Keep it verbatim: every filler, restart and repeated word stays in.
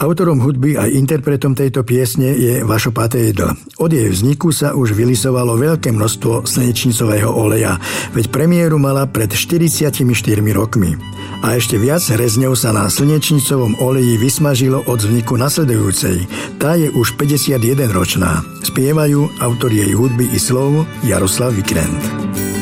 Autorom hudby a interpretom tejto piesne je Vašo Patejdl. Od jej vzniku sa už vylisovalo veľké množstvo slnečnicového oleja, veď premiéru mala pred štyridsiatimi štyrmi rokmi. A ešte viac rezňov sa na slnečnicovom oleji vysmažilo od vzniku nasledujúcej. Tá je už päťdesiatjeden ročná. Spievajú autor jej hudby i slov Jaroslav Vikrent.